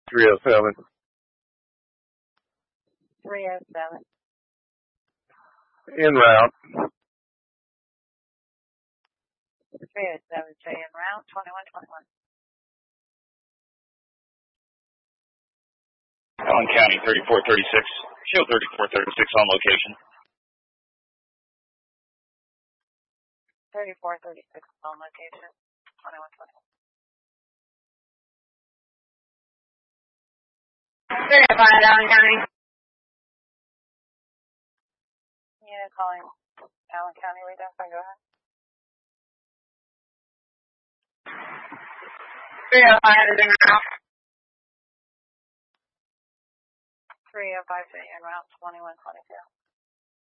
307. 307. En route. 307, stay en route, 2121. Allen County, 3436. Show 3436 on location. 3436 on location, 2121. Verified, Allen County. Yeah, calling Allen County, redefine, go ahead. Verified is en route. 305, stay en route, 2122.